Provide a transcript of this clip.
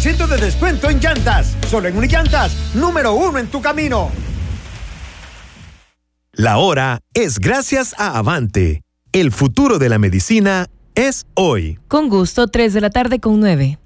50% de descuento en llantas. Solo en Unillantas, número 1 en tu camino. La hora es gracias a Avante. El futuro de la medicina es hoy. Con gusto, 3:09 p.m.